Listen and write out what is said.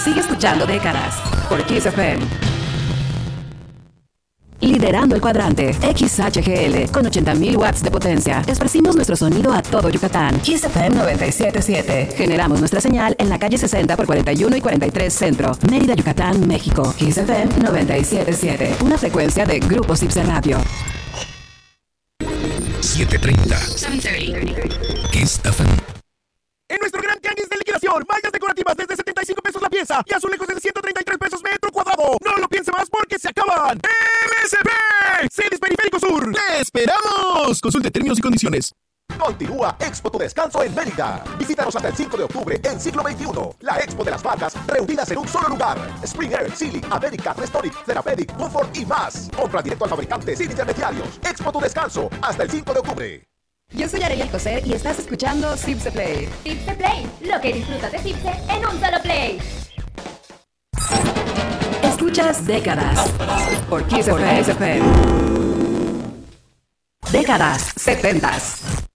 Sigue escuchando Décadas por Kiss FM. Liderando el cuadrante, XHGL, con 80.000 watts de potencia. Esparcimos nuestro sonido a todo Yucatán. Kiss FM 97.7. Generamos nuestra señal en la calle 60 por 41 y 43 Centro, Mérida, Yucatán, México. Kiss FM 97.7. Una frecuencia de Grupo Cipse Radio. 7:30. Kiss FM. En nuestro gran tianguis de liquidación, mallas decorativas desde 75 pesos la pieza y azulejos desde 133 pesos metro cuadrado. No lo piense más porque se acaban. MSP, Celis Periférico Sur. ¡Te esperamos! Consulte términos y condiciones. Continúa Expo Tu Descanso en Mérida. Visítanos hasta el 5 de octubre en Siglo XXI. La expo de las marcas reunidas en un solo lugar. Spring Air, Sealy, América, Restonic, Therapeutic, Comfort y más. Compra directo al fabricante sin intermediarios. Expo Tu Descanso hasta el 5 de octubre. Yo soy Arely Alcocer y estás escuchando Cipse Play. Cipse Play, lo que disfrutas de Cipse en un solo play. Escuchas Décadas por Kiss FM. Décadas 70s.